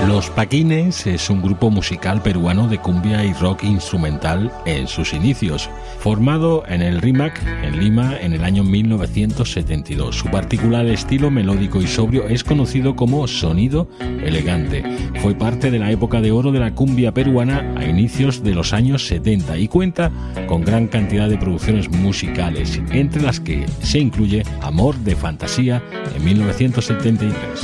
Los Paquines es un grupo musical peruano de cumbia y rock instrumental en sus inicios, formado en el RIMAC en Lima en el año 1972. Su particular estilo melódico y sobrio es conocido como sonido elegante. Fue parte de la época de oro de la cumbia peruana a inicios de los años 70 y cuenta con gran cantidad de producciones musicales, entre las que se incluye Amor de Fantasía en 1973.